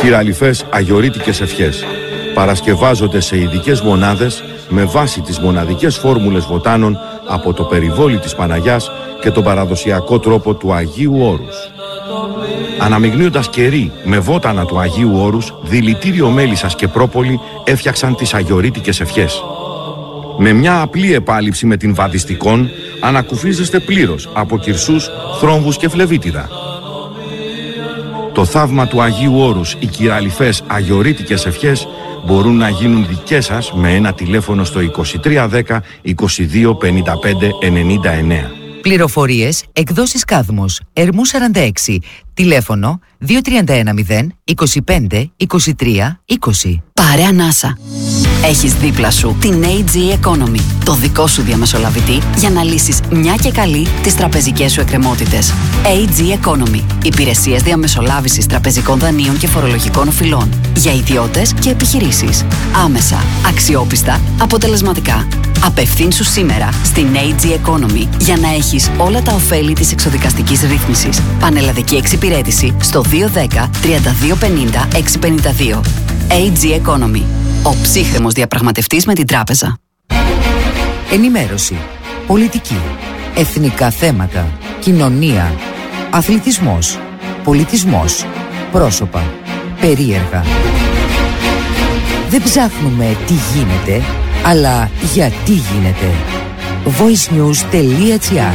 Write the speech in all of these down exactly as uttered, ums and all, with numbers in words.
Κυραλιφές αγιορείτικες ευχές παρασκευάζονται σε ειδικές μονάδες με βάση τις μοναδικές φόρμουλες βοτάνων από το περιβόλι της Παναγιάς και τον παραδοσιακό τρόπο του Αγίου Όρους. Αναμειγνύοντας κερί με βότανα του Αγίου Όρους, δηλητήριο μέλισσας και πρόπολη έφτιαξαν τις αγιορείτικες ευχές. Με μια απλή επάλυψη με την βαδιστικόν ανακουφίζεστε πλήρως από κυρσούς, θρόμβους και φλεβίτιδα. Το θαύμα του Αγίου Όρους, οι κυραλιφές αγιορείτικες ευχές μπορούν να γίνουν δικές σας με ένα τηλέφωνο στο είκοσι τρία δέκα είκοσι δύο πενήντα πέντε ενενήντα εννέα. Πληροφορίες, εκδόσεις Κάδμος, Ερμού σαράντα έξι, τηλέφωνο δύο τρία ένα μηδέν είκοσι πέντε είκοσι τρία είκοσι. Πάρε ανάσα. Έχεις δίπλα σου την έι τζι Economy, το δικό σου διαμεσολαβητή για να λύσεις μια και καλή τις τραπεζικές σου εκκρεμότητες. έι τζι Economy, υπηρεσίες διαμεσολάβησης τραπεζικών δανείων και φορολογικών οφειλών για ιδιώτες και επιχειρήσεις. Άμεσα, αξιόπιστα, αποτελεσματικά. Απευθύνσου σήμερα στην έι τζι Economy για να έχεις όλα τα ωφέλη της εξοδικαστικής ρύθμισης. Πανελλαδική εξυπηρέτηση στο δύο ένα μηδέν τρία δύο πενήντα έξι πενήντα δύο. έι τζι Economy. Ο ψύχρεμος διαπραγματευτής με την τράπεζα. Ενημέρωση, πολιτική, εθνικά θέματα, κοινωνία, αθλητισμός, πολιτισμός, πρόσωπα, περίεργα. Δεν ψάχνουμε τι γίνεται, αλλά γιατί γίνεται. voicenews.gr.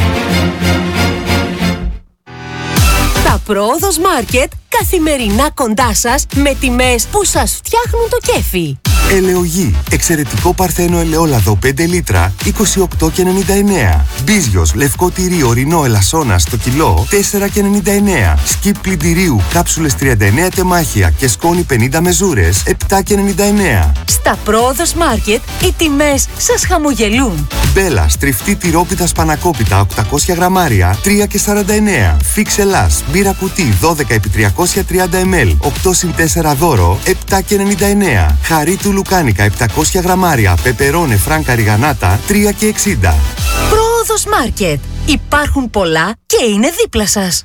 Τα Πρόοδος Μάρκετ καθημερινά κοντά σας με τιμές που σας φτιάχνουν το κέφι. Ελαιογή. Εξαιρετικό παρθένο ελαιόλαδο πέντε λίτρα είκοσι οκτώ και ενενήντα εννέα. Μπίζιος λευκό τυρί ορεινό ελασσόνα στο κιλό τέσσερα και ενενήντα εννέα. Σκιπ πλυντηρίου κάψουλες τριάντα εννέα τεμάχια και σκόνη πενήντα μεζούρες επτά και ενενήντα εννέα. Στα Πρόοδος Μάρκετ οι τιμές σας χαμογελούν. Μπέλα στριφτή τυρόπιτα σπανακόπιτα οκτακόσια γραμμάρια τρία και σαράντα εννέα. Φίξ Ελλάς μπύρα κουτί δώδεκα επί τριακόσια τριάντα μιλιλίτρα οκτώ συν τέσσερα δώρο επτά και ενενήντα εννέα. Χαρί του Λουκάνικα επτακόσια γραμμάρια πεπερώνε φράνκα ριγανάτα τρία και εξήντα. Πρόοδος Μάρκετ. Υπάρχουν πολλά και είναι δίπλα σας.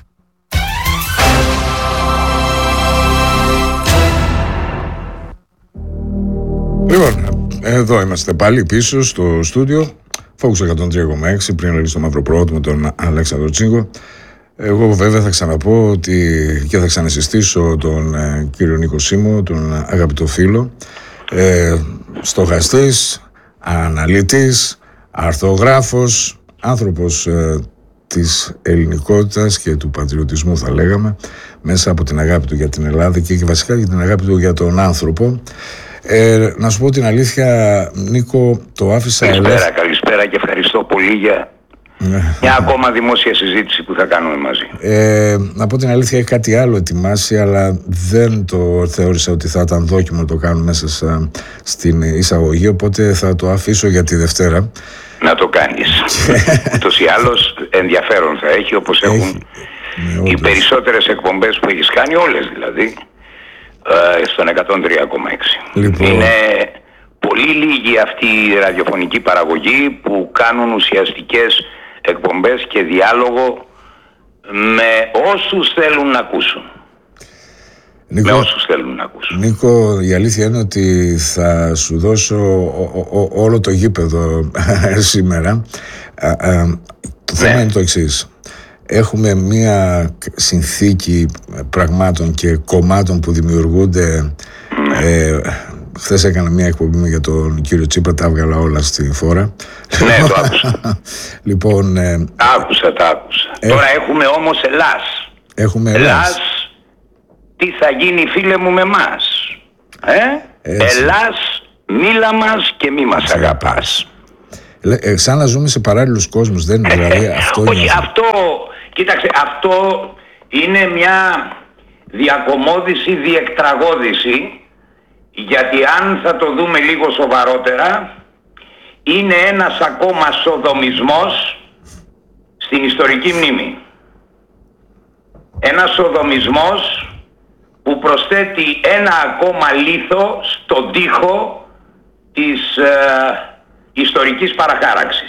Λοιπόν, εδώ είμαστε πάλι πίσω στο στούντιο Focus εκατόν τρία κόμμα έξι, πριν ρίξει το μαύρο πρόοδο με τον Αλέξανδρο Τσίγκο. Εγώ βέβαια θα ξαναπώ ότι και θα ξανασυστήσω τον ε, κύριο Νίκο Σίμω, τον αγαπητό φίλο, ε, στοχαστής, αναλυτής, αρθογράφος, άνθρωπος ε, της ελληνικότητας και του πατριωτισμού, θα λέγαμε, μέσα από την αγάπη του για την Ελλάδα και, και βασικά για την αγάπη του για τον άνθρωπο. Ε, να σου πω την αλήθεια, Νίκο, το άφησα... Καλησπέρα, ελεύθ... καλησπέρα και ευχαριστώ πολύ για μια ακόμα δημόσια συζήτηση που θα κάνουμε μαζί. Ε, να πω την αλήθεια, έχει κάτι άλλο ετοιμάσει, αλλά δεν το θεώρησα ότι θα ήταν δόκιμο να το κάνουμε μέσα σα, στην εισαγωγή, οπότε θα το αφήσω για τη Δευτέρα. Να το κάνεις. Ούτως ή άλλως ενδιαφέρον θα έχει, όπως έχει, έχουν ναι, οι περισσότερες εκπομπές που έχεις κάνει, όλες δηλαδή, στον εκατόν τρία κόμμα έξι. Λοιπόν. Είναι πολύ λίγοι αυτοί οι ραδιοφωνικοί παραγωγοί που κάνουν ουσιαστικές εκπομπές και διάλογο με όσους θέλουν να ακούσουν. Νίκο, με όσους θέλουν να ακούσουν. Νίκο, η αλήθεια είναι ότι θα σου δώσω ο, ο, ο, όλο το γήπεδο σήμερα. Α, α, το θέμα ναι. είναι το εξής. Έχουμε μία συνθήκη πραγμάτων και κομμάτων που δημιουργούνται. Mm. Ε, χθες έκανα μία εκπομπή για τον κύριο Τσίπρα, τα έβγαλα όλα στη φόρα. Ναι, το άκουσα. Λοιπόν, ε, άκουσα, τα άκουσα. Ε, Τώρα έχουμε όμως Ελλάς. Έχουμε Ελλάς. Ελλάς, τι θα γίνει φίλε μου με μας. Ε? Ελλάς, μίλα μας και μη μας αγαπάς. Ε, σαν να ζούμε σε παράλληλους κόσμους, δεν είναι δηλαδή αυτό. Όχι, είναι... αυτό, κοίταξε, αυτό είναι μια διακομώδηση, διεκτραγώδηση, γιατί αν θα το δούμε λίγο σοβαρότερα, είναι ένας ακόμα σοδομισμός στην ιστορική μνήμη. Ένας σοδομισμός που προσθέτει ένα ακόμα λίθο στον τοίχο της ε, ιστορικής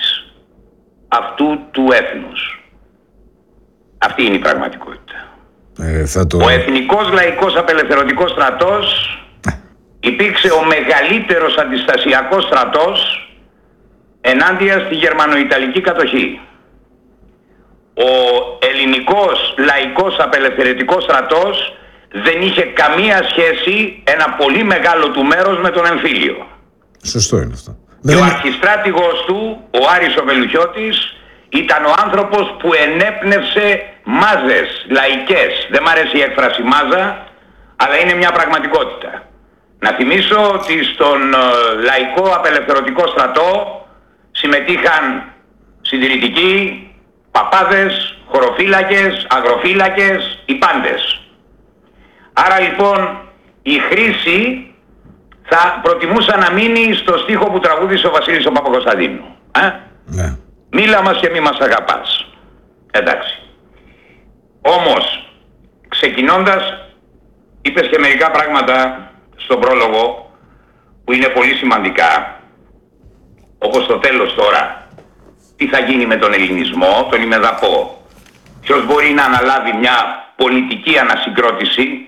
παραχάραξης αυτού του έθνους. Αυτή είναι η πραγματικότητα. Ε, θα το... Ο Εθνικός Λαϊκός Απελευθερωτικός Στρατός υπήρξε ο μεγαλύτερος αντιστασιακός στρατός ενάντια στη γερμανοϊταλική κατοχή. Ο Ελληνικός Λαϊκός Απελευθερωτικός Στρατός δεν είχε καμία σχέση, ένα πολύ μεγάλο του μέρος, με τον εμφύλιο. Σωστό είναι αυτό. Και ο αρχιστράτηγος του, ο Άρης ο Βελουχιώτης, ήταν ο άνθρωπος που ενέπνευσε μάζες λαϊκές. Δεν μ' αρέσει η έκφραση μάζα, αλλά είναι μια πραγματικότητα. Να θυμίσω ότι στον Λαϊκό Απελευθερωτικό Στρατό συμμετείχαν συντηρητικοί, παπάδες, χωροφύλακες, αγροφύλακες, οι πάντες. Άρα λοιπόν η χρήση θα προτιμούσα να μείνει στο στίχο που τραγούδισε ο Βασίλης ο Παπακοσταντίνου. Ε? Ναι. Μίλα μας και μη μας αγαπάς. Εντάξει. Όμως, ξεκινώντας, είπες και μερικά πράγματα στον πρόλογο που είναι πολύ σημαντικά, όπως το τέλος τώρα. Τι θα γίνει με τον ελληνισμό, τον ημεδαπό. Ποιος μπορεί να αναλάβει μια πολιτική ανασυγκρότηση.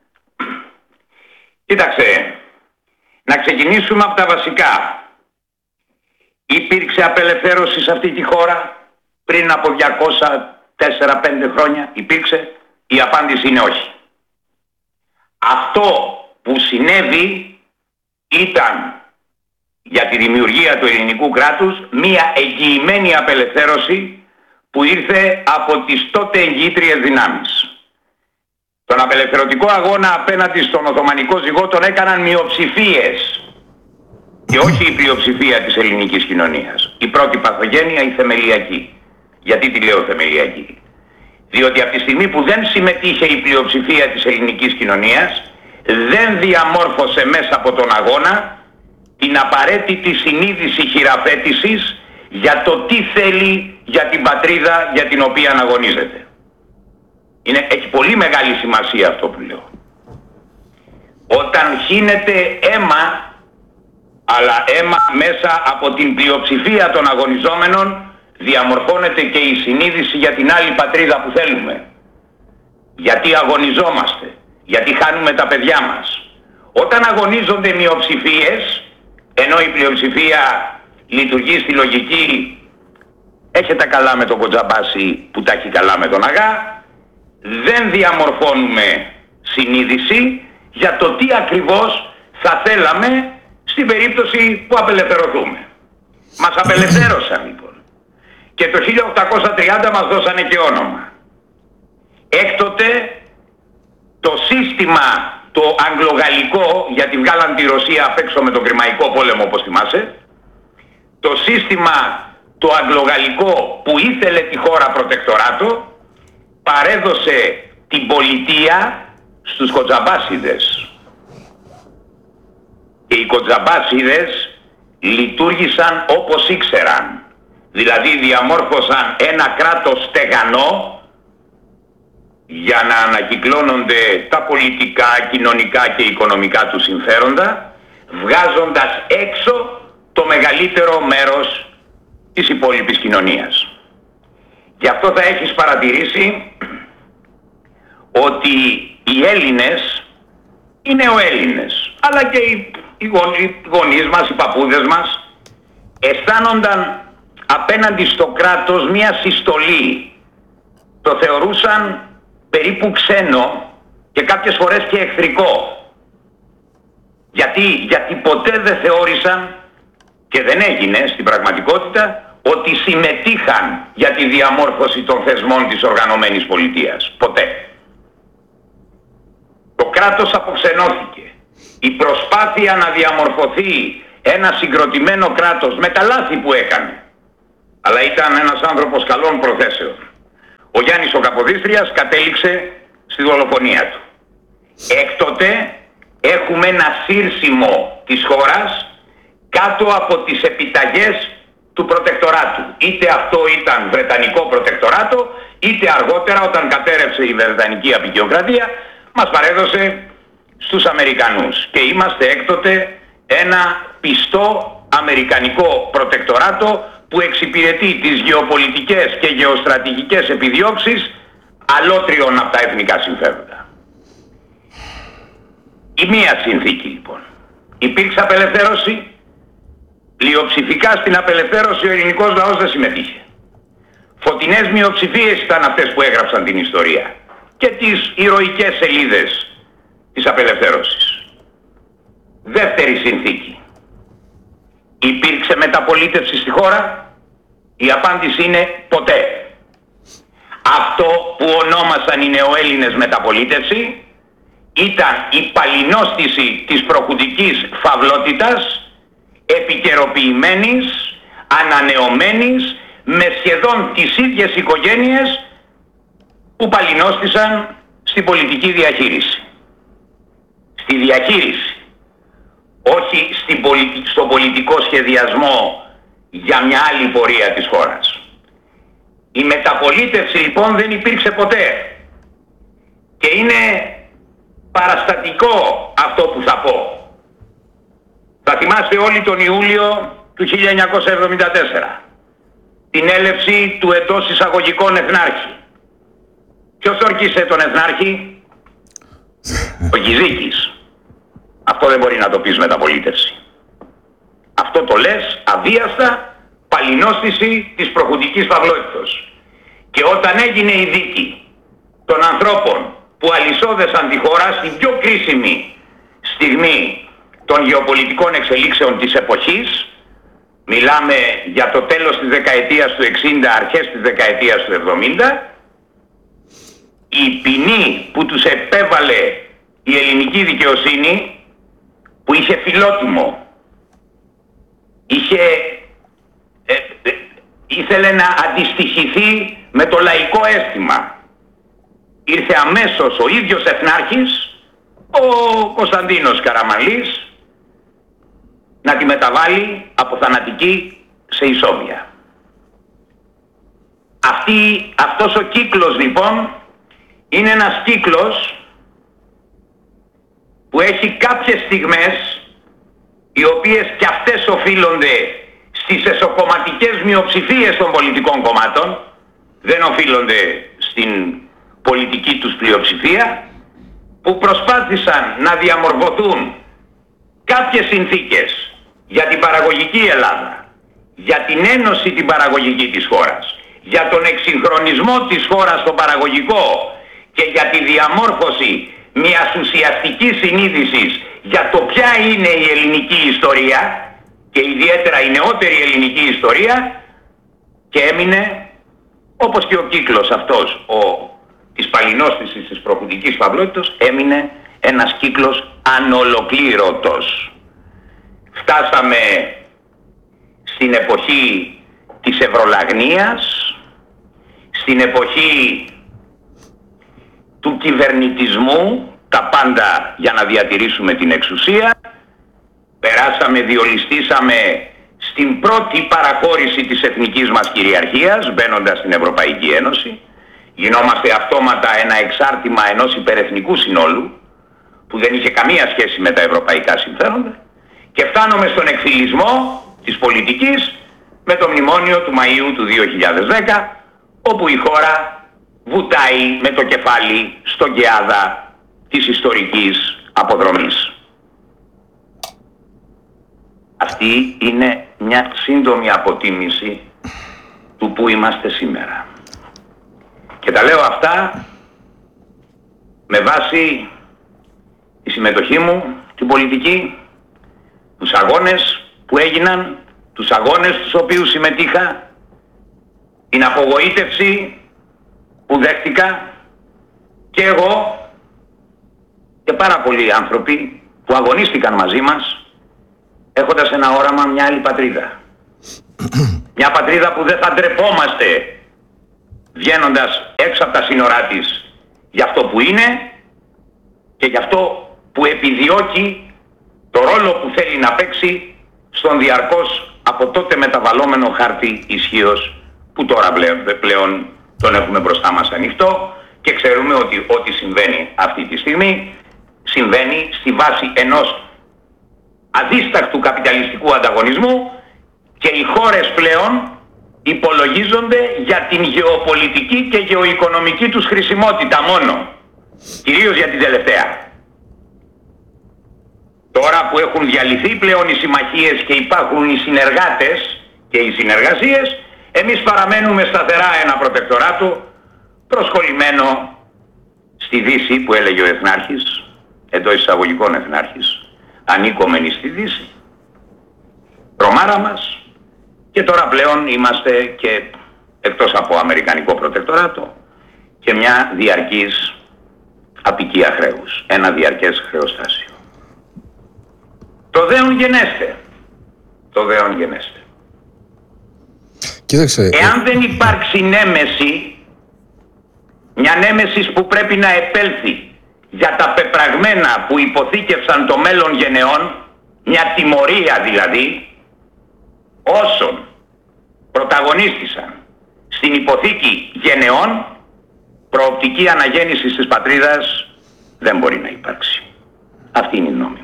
Κοίταξε, να ξεκινήσουμε από τα βασικά. Υπήρξε απελευθέρωση σε αυτή τη χώρα πριν από διακόσια τέσσερα πέντε χρόνια? Υπήρξε? Η απάντηση είναι όχι. Αυτό που συνέβη ήταν, για τη δημιουργία του ελληνικού κράτους, μία εγγυημένη απελευθέρωση που ήρθε από τις τότε εγγυήτριες δυνάμεις. Τον απελευθερωτικό αγώνα απέναντι στον Οθωμανικό ζυγό τον έκαναν μειοψηφίες και όχι η πλειοψηφία της ελληνικής κοινωνίας. Η πρώτη παθογένεια, η θεμελιακή. Γιατί τη λέω θεμελιακή? Διότι από τη στιγμή που δεν συμμετείχε η πλειοψηφία της ελληνικής κοινωνίας, δεν διαμόρφωσε μέσα από τον αγώνα την απαραίτητη συνείδηση χειραφέτησης για το τι θέλει για την πατρίδα για την οποία αγωνίζεται. Είναι, έχει πολύ μεγάλη σημασία αυτό που λέω. Όταν χύνεται αίμα, αλλά αίμα μέσα από την πλειοψηφία των αγωνιζόμενων, διαμορφώνεται και η συνείδηση για την άλλη πατρίδα που θέλουμε. Γιατί αγωνιζόμαστε, γιατί χάνουμε τα παιδιά μας. Όταν αγωνίζονται μειοψηφίες, ενώ η πλειοψηφία λειτουργεί στη λογική έχετε καλά με τον Κοτζαμπάση που τα έχει καλά με τον Αγά, δεν διαμορφώνουμε συνείδηση για το τι ακριβώς θα θέλαμε στην περίπτωση που απελευθερωθούμε. Μας απελευθέρωσαν λοιπόν. Και το χίλια οκτακόσια τριάντα μας δώσανε και όνομα. Έκτοτε το σύστημα το αγγλογαλλικό, γιατί βγάλαν τη Ρωσία απ' έξω με τον Κρημαϊκό πόλεμο όπως θυμάσαι, το σύστημα το αγγλογαλλικό που ήθελε τη χώρα προτεκτοράτο, παρέδωσε την πολιτεία στους Κοτζαμπάσιδες. Και οι Κοτζαμπάσιδες λειτουργήσαν όπως ήξεραν. Δηλαδή διαμόρφωσαν ένα κράτος στεγανό για να ανακυκλώνονται τα πολιτικά, κοινωνικά και οικονομικά του συμφέροντα, βγάζοντας έξω το μεγαλύτερο μέρος της υπόλοιπης κοινωνίας. Γι' αυτό θα έχεις παρατηρήσει ότι οι Έλληνες είναι ο Έλληνες, αλλά και οι, οι γονείς μας, οι παππούδες μας, αισθάνονταν απέναντι στο κράτος μια συστολή. Το θεωρούσαν περίπου ξένο και κάποιες φορές και εχθρικό. Γιατί, γιατί ποτέ δεν θεώρησαν, και δεν έγινε στην πραγματικότητα, ότι συμμετείχαν για τη διαμόρφωση των θεσμών της οργανωμένης πολιτείας. Ποτέ. Το κράτος αποξενώθηκε. Η προσπάθεια να διαμορφωθεί ένα συγκροτημένο κράτος με τα λάθη που έκανε, αλλά ήταν ένας άνθρωπος καλών προθέσεων, ο Γιάννης ο Καποδίστριας κατέληξε στη δολοφονία του. Έκτοτε έχουμε ένα σύρσιμο της χώρας κάτω από τις επιταγές του προτεκτοράτου. Είτε αυτό ήταν Βρετανικό προτεκτοράτο, είτε αργότερα όταν κατέρευσε η Βρετανική αποικιοκρατία μας παρέδωσε στους Αμερικανούς. Και είμαστε έκτοτε ένα πιστό Αμερικανικό προτεκτοράτο που εξυπηρετεί τις γεωπολιτικές και γεωστρατηγικές επιδιώξεις αλότριων από τα εθνικά συμφέροντα. Η μία συνθήκη λοιπόν. Υπήρξε απελευθέρωση, πλειοψηφικά στην απελευθέρωση ο ελληνικός λαός δεν συμμετείχε. Φωτεινές μειοψηφίες ήταν αυτές που έγραψαν την ιστορία και τις ηρωικές σελίδες της απελευθέρωσης. Δεύτερη συνθήκη. Υπήρξε μεταπολίτευση στη χώρα? Η απάντηση είναι ποτέ. Αυτό που ονόμασαν οι νεοέλληνες μεταπολίτευση ήταν η παλινόστηση της προχουντικής φαυλότητας, επικαιροποιημένης, ανανεωμένης, με σχεδόν τις ίδιες οικογένειες που παλινόστησαν στην πολιτική διαχείριση. Στη διαχείριση, όχι στην πολιτι... στον πολιτικό σχεδιασμό για μια άλλη πορεία της χώρας. Η μεταπολίτευση λοιπόν δεν υπήρξε ποτέ και είναι παραστατικό αυτό που θα πω. Θα θυμάστε όλοι τον Ιούλιο του χίλια εννιακόσια εβδομήντα τέσσερα, την έλευση του εντός εισαγωγικών εθνάρχη. Ποιος όρκισε τον εθνάρχη? Ο Κιζίκης. Αυτό δεν μπορεί να το πεις μεταπολίτευση. Αυτό το λες αβίαστα παλινόστηση της προχουντικής παυλότητος. Και όταν έγινε η δίκη των ανθρώπων που αλυσόδεσαν τη χώρα στην πιο κρίσιμη στιγμή των γεωπολιτικών εξελίξεων της εποχής, μιλάμε για το τέλος της δεκαετίας του εξήντα, αρχές της δεκαετίας του εβδομήντα, η ποινή που τους επέβαλε η ελληνική δικαιοσύνη, που είχε φιλότιμο, είχε, ε, ε, ήθελε να αντιστοιχηθεί με το λαϊκό αίσθημα. Ήρθε αμέσως ο ίδιος εθνάρχης, ο Κωνσταντίνος Καραμανλής, να τη μεταβάλει από θανατική σε ισόβια. Αυτή, αυτός ο κύκλος λοιπόν είναι ένας κύκλος που έχει κάποιες στιγμές οι οποίες και αυτές οφείλονται στις εσωκομματικές μειοψηφίες των πολιτικών κομμάτων, δεν οφείλονται στην πολιτική τους πλειοψηφία, που προσπάθησαν να διαμορφωθούν κάποιες συνθήκες για την παραγωγική Ελλάδα, για την ένωση την παραγωγική της χώρας, για τον εξυγχρονισμό της χώρας στο παραγωγικό και για τη διαμόρφωση μιας ουσιαστικής συνείδησης για το ποια είναι η ελληνική ιστορία και ιδιαίτερα η νεότερη ελληνική ιστορία, και έμεινε, όπως και ο κύκλος αυτός ο, της παλινόστησης της προχουντικής παυλότητας, έμεινε ένας κύκλος ανολοκλήρωτος. Φτάσαμε στην εποχή της ευρωλαγνίας, στην εποχή του κυβερνητισμού, τα πάντα για να διατηρήσουμε την εξουσία. Περάσαμε, διολιστήσαμε στην πρώτη παραχώρηση της εθνικής μας κυριαρχίας, μπαίνοντας στην Ευρωπαϊκή Ένωση. Γινόμαστε αυτόματα ένα εξάρτημα ενός υπερεθνικού συνόλου, που δεν είχε καμία σχέση με τα ευρωπαϊκά συμφέροντα, και φτάνουμε στον εκφυλισμό της πολιτικής με το μνημόνιο του Μαΐου του δύο χιλιάδες δέκα, όπου η χώρα βουτάει με το κεφάλι στον κεάδα της ιστορικής αποδρομής. Αυτή είναι μια σύντομη αποτίμηση του που είμαστε σήμερα. Και τα λέω αυτά με βάση τη συμμετοχή μου στην πολιτική, τους αγώνες που έγιναν, τους αγώνες στους οποίους συμμετείχα, την απογοήτευση που δέχτηκα και εγώ και πάρα πολλοί άνθρωποι που αγωνίστηκαν μαζί μας, έχοντας ένα όραμα μια άλλη πατρίδα. Μια πατρίδα που δεν θα ντρεπόμαστε βγαίνοντας έξω από τα σύνορά της για αυτό που είναι και για αυτό που επιδιώκει, το ρόλο που θέλει να παίξει στον διαρκώς από τότε μεταβαλλόμενο χάρτη ισχύος που τώρα πλέον τον έχουμε μπροστά μας ανοιχτό, και ξέρουμε ότι ό,τι συμβαίνει αυτή τη στιγμή συμβαίνει στη βάση ενός αδίστακτου καπιταλιστικού ανταγωνισμού, και οι χώρες πλέον, υπολογίζονται για την γεωπολιτική και γεωοικονομική τους χρησιμότητα μόνο. Κυρίως για την τελευταία. Τώρα που έχουν διαλυθεί πλέον οι συμμαχίες και υπάρχουν οι συνεργάτες και οι συνεργασίες, εμείς παραμένουμε σταθερά ένα προτεκτοράτο προσκολλημένο στη Δύση, που έλεγε ο Εθνάρχης, εντός εισαγωγικών Εθνάρχης, ανήκομενοι στη Δύση, προμάρα μας, και τώρα πλέον είμαστε και εκτός από αμερικανικό προτεκτοράτο και μια διαρκής απικία χρέους, ένα διαρκές χρεοστάσιο. Το δέον γενέστε. Το δέον γενέστε. Κοίταξε. Εάν δεν υπάρξει νέμεση, μια νέμεση που πρέπει να επέλθει για τα πεπραγμένα που υποθήκευσαν το μέλλον γενεών, μια τιμωρία δηλαδή, όσων πρωταγωνίστησαν στην υποθήκη γενεών, προοπτική αναγέννησης της πατρίδας δεν μπορεί να υπάρξει. Αυτή είναι η γνώμη μου.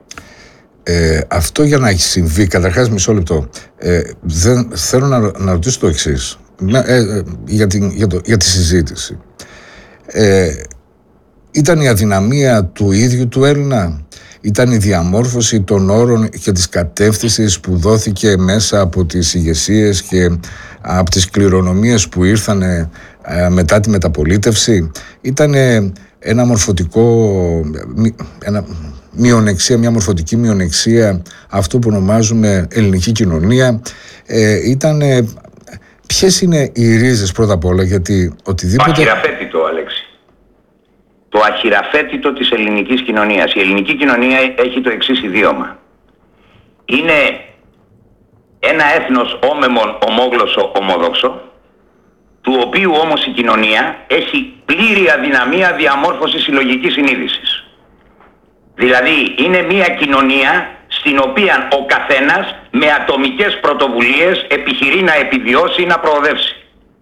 Ε, αυτό για να έχει συμβεί, καταρχάς μισό λεπτό, ε, δεν, θέλω να, να ρωτήσω το εξής, ε, ε, για, την, για, το, για τη συζήτηση. Ε, ήταν η αδυναμία του ίδιου του Έλληνα, ήταν η διαμόρφωση των όρων και της κατεύθυνσης που δόθηκε μέσα από τις ηγεσίες και από τις κληρονομίες που ήρθαν ε, μετά τη μεταπολίτευση, ήταν ένα μορφωτικό, ένα, μειονεξία, μια μορφωτική μειονεξία, αυτό που ονομάζουμε ελληνική κοινωνία. Ε, ήταν, ποιες είναι οι ρίζες πρώτα απ' όλα, γιατί οτιδήποτε... Το αχειραφέτητο, Αλέξη. Το αχειραφέτητο της ελληνικής κοινωνίας. Η ελληνική κοινωνία έχει το εξής ιδίωμα. Είναι ένα έθνος όμεμον, ομόγλωσσο, ομόδοξο, του οποίου όμως η κοινωνία έχει πλήρη αδυναμία διαμόρφωσης συλλογικής συνείδησης. Δηλαδή είναι μια κοινωνία στην οποία ο καθένας με ατομικές πρωτοβουλίες επιχειρεί να επιβιώσει ή να προοδεύσει.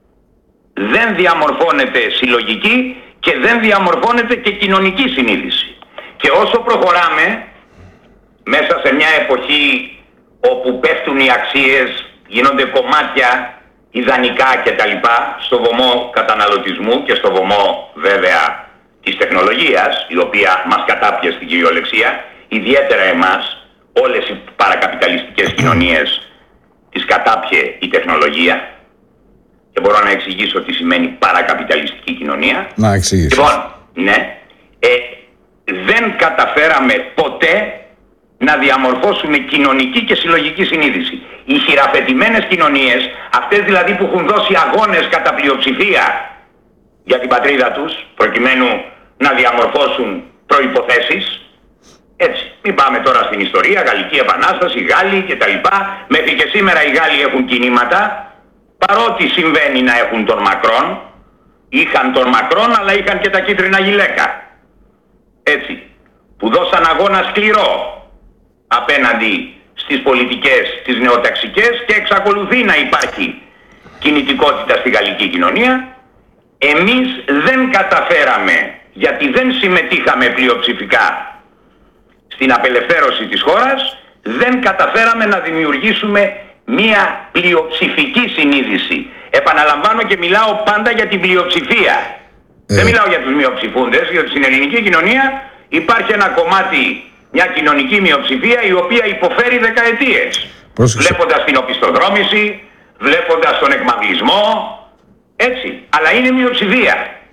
Δεν διαμορφώνεται συλλογική και δεν διαμορφώνεται και κοινωνική συνείδηση. Και όσο προχωράμε μέσα σε μια εποχή όπου πέφτουν οι αξίες, γίνονται κομμάτια ιδανικά κτλ. Στο βωμό καταναλωτισμού και στο βωμό βέβαια της τεχνολογίας, η οποία μας κατάπιε στην κυριολεξία, ιδιαίτερα εμάς, όλες οι παρακαπιταλιστικές κοινωνίες τις κατάπιε η τεχνολογία, και μπορώ να εξηγήσω τι σημαίνει παρακαπιταλιστική κοινωνία. Να εξηγήσω. Λοιπόν, ναι, ε, δεν καταφέραμε ποτέ να διαμορφώσουμε κοινωνική και συλλογική συνείδηση. Οι χειραφετημένες κοινωνίες, αυτές δηλαδή που έχουν δώσει αγώνες κατά πλειοψηφία για την πατρίδα τους, προκειμένου να διαμορφώσουν προϋποθέσεις, έτσι, μην πάμε τώρα στην ιστορία, Γαλλική Επανάσταση, Γάλλοι κτλ. Μέχρι και σήμερα οι Γάλλοι έχουν κινήματα, παρότι συμβαίνει να έχουν τον Μακρόν, είχαν τον Μακρόν αλλά είχαν και τα κίτρινα γυλαίκα, έτσι, που δώσαν αγώνα σκληρό απέναντι στις πολιτικές τις νεοταξικές και εξακολουθεί να υπάρχει κινητικότητα στη γαλλική κοινωνία. Εμείς δεν καταφέραμε, γιατί δεν συμμετείχαμε πλειοψηφικά στην απελευθέρωση της χώρας, δεν καταφέραμε να δημιουργήσουμε μία πλειοψηφική συνείδηση. Επαναλαμβάνω και μιλάω πάντα για την πλειοψηφία. Ε. Δεν μιλάω για τους μειοψηφούντες, γιατί στην ελληνική κοινωνία υπάρχει ένα κομμάτι, μια κοινωνική μειοψηφία η οποία υποφέρει δεκαετίες. Πρόσεξε. Βλέποντας την οπισθοδρόμηση, βλέποντας τον εκμαυλισμό, έτσι, αλλά είναι μειοψηφία.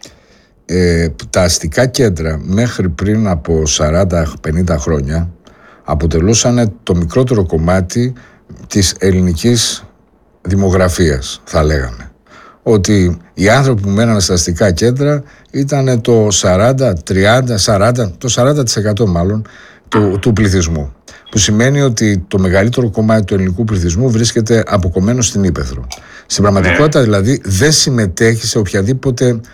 Ε, τα αστικά κέντρα μέχρι πριν από σαράντα πενήντα χρόνια αποτελούσαν το μικρότερο κομμάτι της ελληνικής δημογραφίας, θα λέγαμε. Ότι οι άνθρωποι που μέναν στα αστικά κέντρα ήταν το σαράντα, τριάντα, σαράντα, το σαράντα τοις εκατό μάλλον του, του πληθυσμού. Που σημαίνει ότι το μεγαλύτερο κομμάτι του ελληνικού πληθυσμού βρίσκεται αποκομμένο στην ύπαιθρο. Στην πραγματικότητα δηλαδή δεν συμμετέχει σε οποιαδήποτε